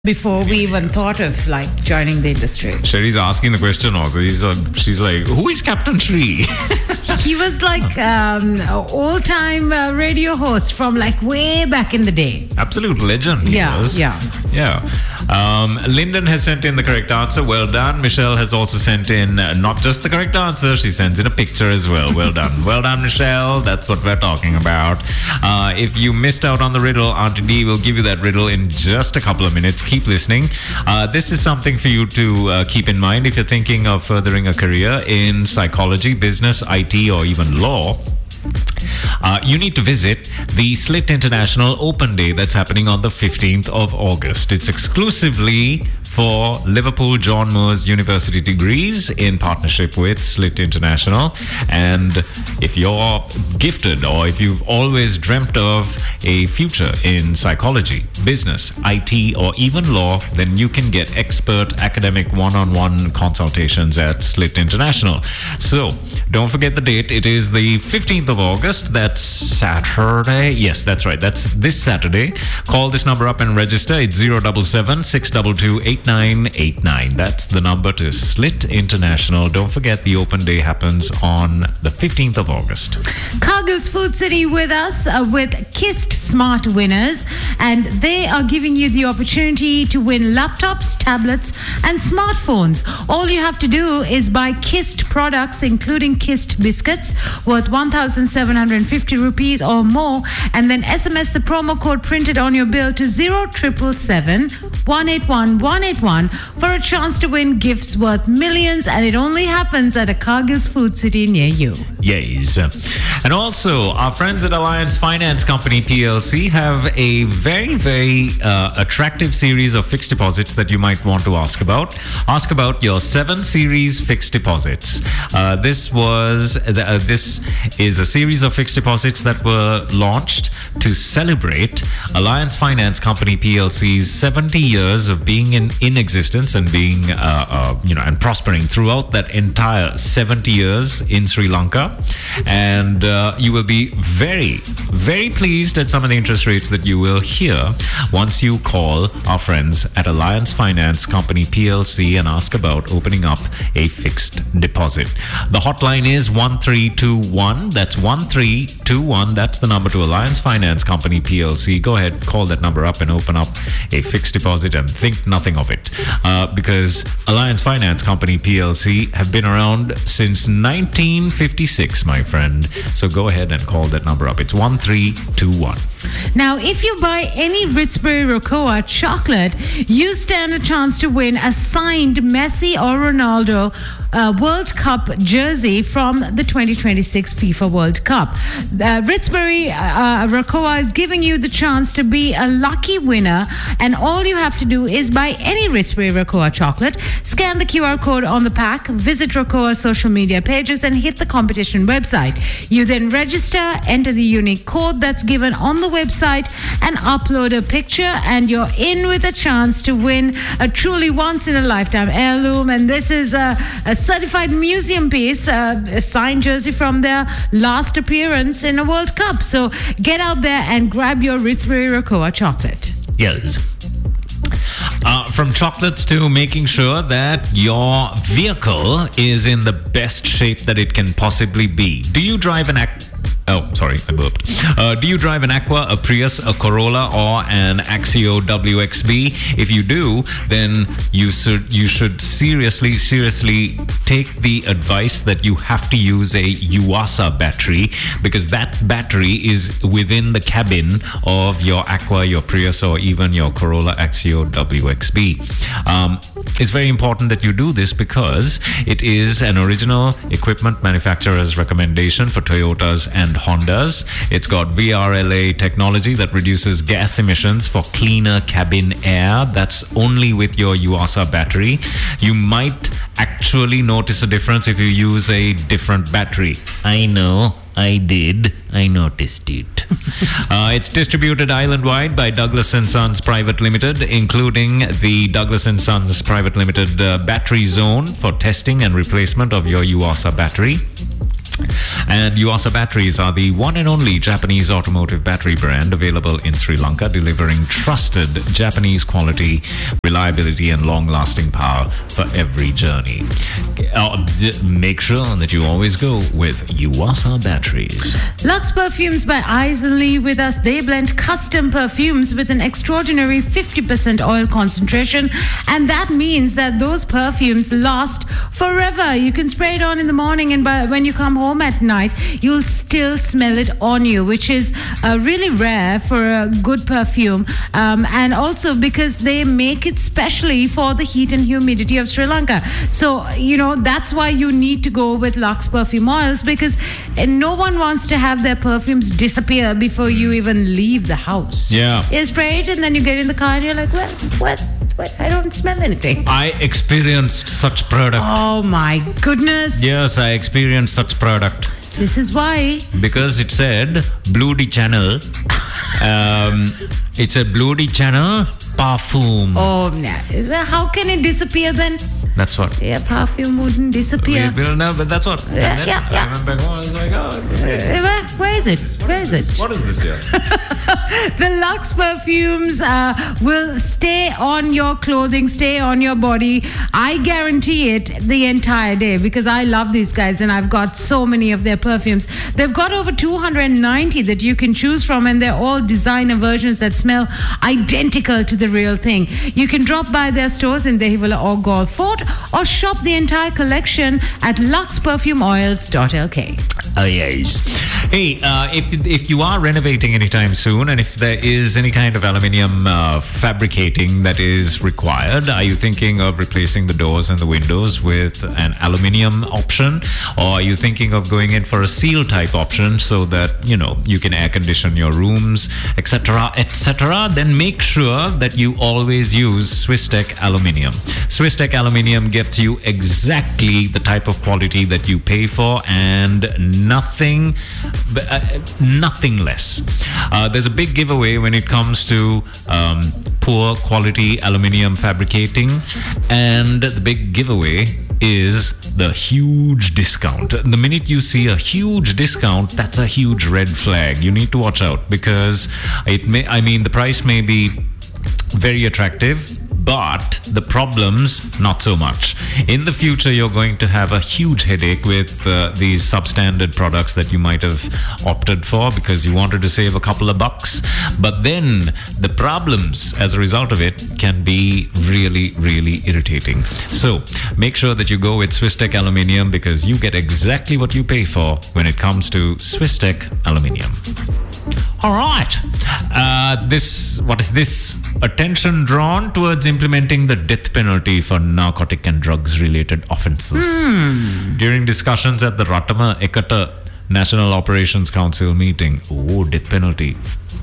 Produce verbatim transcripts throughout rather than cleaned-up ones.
before we even thought of like joining the industry. Sherry's asking the question also. He's, uh, she's like, who is Captain Shree? He was like um, an all-time uh, radio host from like way back in the day. Absolute legend. He Yeah, was. yeah. Yeah. Um, Lyndon has sent in the correct answer. Well done. Michelle has also sent in uh, not just the correct answer, she sends in a picture as well. Well done. Well done, Michelle. That's what we're talking about. Uh, if you missed out on the riddle, Auntie D will give you that riddle in just a couple of minutes. Keep listening. Uh, this is something for you to uh, keep in mind if you're thinking of furthering a career in psychology, business, I T, or even law. Uh, you need to visit the Slit International Open Day that's happening on the fifteenth of August. It's exclusively for Liverpool John Moores University degrees in partnership with Slit International. And if you're gifted or if you've always dreamt of a future in psychology, business, I T, or even law, then you can get expert academic one-on-one consultations at Slit International. So don't forget the date. It is the fifteenth of August. That's Saturday. Yes, that's right. That's this Saturday. Call this number up and register. It's zero seven seven, six two two, eight nine eight nine. That's the number to Slit International. Don't forget the open day happens on the fifteenth of August. Cargill's Food City with us uh, with Kist Smart winners, and they are giving you the opportunity to win laptops, tablets, and smartphones. All you have to do is buy Kist products, including Kist biscuits, worth one thousand seven hundred fifty rupees or more, and then S M S the promo code printed on your bill to zero triple seven, one eight one, one eight one for a chance to win gifts worth millions, and it only happens at a Cargill's Food City near you. Yes. And also, our friends at Alliance Finance Company P L C have a very, very uh, attractive series of fixed deposits that you might want to ask about. Ask about your seven series fixed deposits. Uh, this was the, uh, this is a series of fixed deposits that were launched to celebrate Alliance Finance Company P L C's seventy years of being in, in existence and being, uh, uh, you know, and prospering throughout that entire seventy years in Sri Lanka. And uh, you will be very, very pleased at some of the interest rates that you will hear once you call our friends at Alliance Finance Company P L C and ask about opening up a fixed deposit. The hotline is one three two one. That's one three two one. That's the number to Alliance Finance Company P L C. Go ahead, call that number up and open up a fixed deposit and think nothing of it. Uh, because Alliance Finance Company P L C have been around since nineteen fifty-six, my friend. So go ahead and call that number up. It's one three two one. Now, if you buy any Ritzbury Rocoa chocolate, you stand a chance to win a signed Messi or Ronaldo uh, World Cup jersey from the twenty twenty-six FIFA World Cup. Uh, Ritzbury uh, Rocoa is giving you the chance to be a lucky winner, and all you have to do is buy any Ritzbury Rocoa chocolate, scan the Q R code on the pack, visit Rocoa's social media pages, and hit the competition website. You then register, enter the unique code that's given on the website, and upload a picture, and you're in with a chance to win a truly once-in-a-lifetime heirloom. And this is a, a certified museum piece, uh, a signed jersey from their last appearance in a World Cup. So get out there and grab your Ritzbury Rocoa chocolate. Yes. Uh, from chocolates to making sure that your vehicle is in the best shape that it can possibly be. Do you drive an Ac- Oh, sorry, I burped. Uh, do you drive an Aqua, a Prius, a Corolla, or an Axio W X B? If you do, then you should you should seriously, seriously take the advice that you have to use a Yuasa battery, because that battery is within the cabin of your Aqua, your Prius, or even your Corolla Axio W X B. Um, it's very important that you do this because it is an original equipment manufacturer's recommendation for Toyotas and Hondas. It's got V R L A technology that reduces gas emissions for cleaner cabin air. That's only with your Yuasa battery. You might actually notice a difference if you use a different battery. I know. I did. I noticed it. uh, it's distributed island-wide by Douglas and Sons Private Limited, including the Douglas and Sons Private Limited uh, battery zone for testing and replacement of your Yuasa battery. And Yuasa batteries are the one and only Japanese automotive battery brand available in Sri Lanka, delivering trusted Japanese quality, reliability, and long-lasting power for every journey. Uh, d- make sure that you always go with Yuasa batteries. Lux Perfumes by Eyes and Lee with us. They blend custom perfumes with an extraordinary fifty percent oil concentration, and that means that those perfumes last forever. You can spray it on in the morning, and by, when you come home at night, you'll still smell it on you, which is uh, really rare for a good perfume. Um, and also because they make it specially for the heat and humidity of Sri Lanka. So, you know, that's why you need to go with Lux perfume oils, because uh, no one wants to have their perfumes disappear before you even leave the house. Yeah. You spray it and then you get in the car and you're like, well, what? what? I don't smell anything. I experienced such product. Oh my goodness. Yes, I experienced such product. This is why. Because it said Blue D Channel. um, it said Blue D Channel perfume. Oh, nah. How can it disappear then? That's what. Yeah, perfume wouldn't disappear. We will know, but that's what. Yeah, And then yeah, yeah. I went back home. I was like, oh. Uh, where, where is it? Where is it? What is this here? The Lux perfumes uh, will stay on your clothing, stay on your body. I guarantee it the entire day, because I love these guys and I've got so many of their perfumes. They've got over two hundred ninety that you can choose from, and they're all designer versions that smell identical to the real thing. You can drop by their stores in Dehiwala or Galle Fort, or shop the entire collection at lux perfume oils dot l k. Oh, yes. Hey, uh, if if you are renovating anytime soon, and if there is any kind of aluminium uh, fabricating that is required, are you thinking of replacing the doors and the windows with an aluminium option, or are you thinking of going in for a seal type option so that, you know, you can air condition your rooms, et cetera, et cetera? Then make sure that you always use Swisstech aluminium. Swisstech aluminium gets you exactly the type of quality that you pay for, and nothing uh, nothing less. Uh, there's a big giveaway when it comes to um, poor quality aluminium fabricating, and the big giveaway is the huge discount. The minute you see a huge discount, that's a huge red flag. You need to watch out, because it may, I mean, the price may be very attractive, but the problems, not so much. In the future, you're going to have a huge headache with uh, these substandard products that you might have opted for because you wanted to save a couple of bucks. But then the problems as a result of it can be really, really irritating. So make sure that you go with Swisstech Aluminium, because you get exactly what you pay for when it comes to Swisstech Aluminium. All right. Uh, this, what is this? Attention drawn towards implementing the death penalty for narcotic and drugs related offences. Hmm. During discussions at the Ratama Ekata National Operations Council meeting. Oh, death penalty.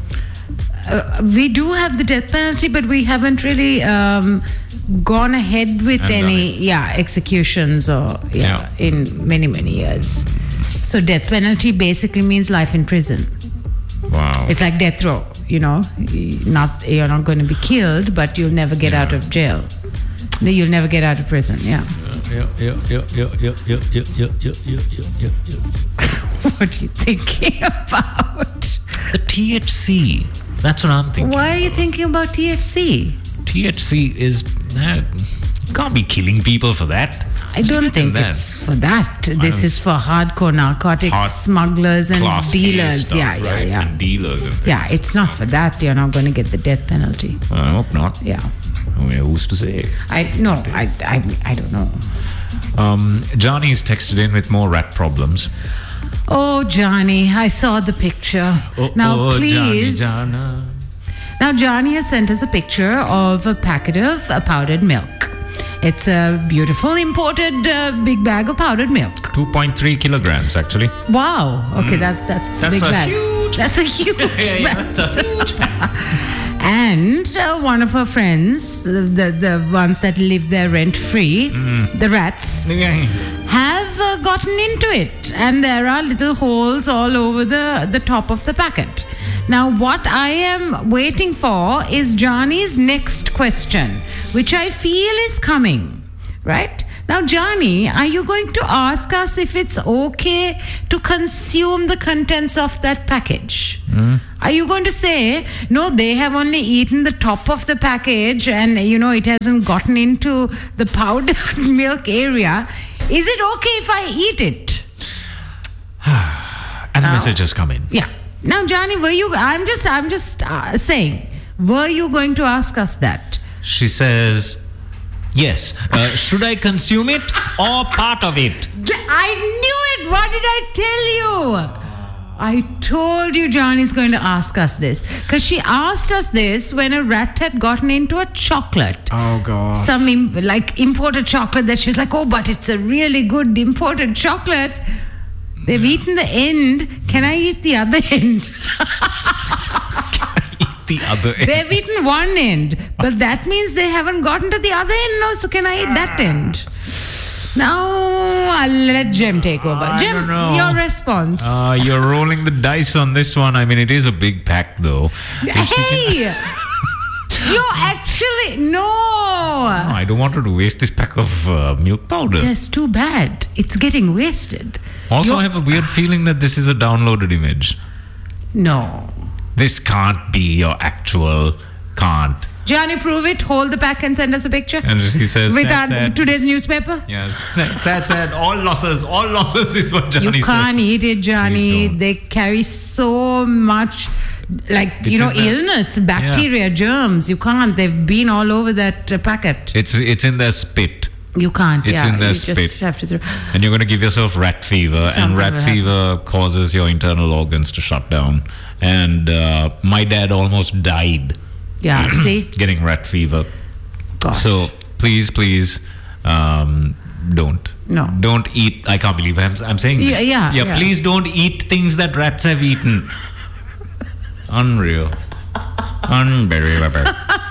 Uh, we do have the death penalty, but we haven't really um, gone ahead with And any yeah executions or yeah, Yeah. in many many years. So death penalty basically means life in prison. Wow. It's like death row, you know. Not you're not going to be killed, but you'll never get Yeah. out of jail. You'll never get out of prison. Yeah. Yeah, yeah, yeah, yeah, yeah, yeah, yeah, yeah, yeah, yeah, yeah, yeah. What are you thinking about? The T H C. That's what I'm thinking. Why are you thinking about T H C? T H C is... Uh, you can't be killing people for that. I don't Imagine think that. it's for that. This don't- is for hardcore narcotic Hard smugglers and Class A dealers. stuff, yeah, yeah, right? yeah. And dealers and things. Yeah, it's not for that. You're not going to get the death penalty. Well, I hope not. Yeah. I mean, who's to say? I no, I, I, I don't know. Um, Johnny's texted in with more rat problems. Oh, Johnny, I saw the picture. Oh, now, oh, please. Johnny, Johnny. Now, Johnny has sent us a picture of a packet of uh, powdered milk. It's a beautiful imported uh, big bag of powdered milk. two point three kilograms, actually. Wow. Okay, that that's, a That's big a bag. huge That's a huge yeah, yeah, bag. that's a huge And uh, one of her friends, uh, the the ones that live there rent free, the rats, have uh, gotten into it, and there are little holes all over the the top of the packet. Now, what I am waiting for is Johnny's next question, which I feel is coming, right? Now, Johnny, are you going to ask us if it's okay to consume the contents of that package? Mm. Are you going to say, no, they have only eaten the top of the package and, you know, it hasn't gotten into the powdered milk area. Is it okay if I eat it? And the Now- message has come in. Yeah. Now, Johnny, were you, I'm just, I'm just uh, saying, were you going to ask us that? She says, yes. Uh, should I consume it or part of it? I knew it. What did I tell you? I told you Johnny's going to ask us this. Because she asked us this when a rat had gotten into a chocolate. Oh, God. Some Im- like imported chocolate that she was like, oh, but it's a really good imported chocolate. They've eaten the end. Can I eat the other end? The other end. They've eaten one end, but that means they haven't gotten to the other end. No, so can I eat that end? Now I'll let Jem take over. I Jem, don't know. your response. Uh, you're rolling the dice on this one. I mean, it is a big pack, though. If she can- Hey, you actually no. No, I don't want her to waste this pack of uh, milk powder. That's too bad. It's getting wasted. Also, You're- I have a weird feeling that this is a downloaded image. No. This can't be your actual. Can't. Johnny, prove it. Hold the pack and send us a picture. And she says, With sad, our sad. today's newspaper. Yes, sad, sad, sad. All losses, all losses is what Johnny You says. can't eat it, Johnny. don't. They carry so much, like, you It's know, in the- illness, bacteria, germs. You can't. They've been all over that uh, packet. It's it's in their spit, You can't. It's yeah, in their you spit. just have to. Throw. and you're going to give yourself rat fever, and Something rat will fever causes your internal organs to shut down. And uh, my dad almost died Yeah, see? getting rat fever. Gosh. So please, please, um, don't. No. Don't eat. I can't believe I'm, I'm saying this. Yeah, yeah, yeah. yeah. Please don't eat things that rats have eaten. Unreal. Unbelievable.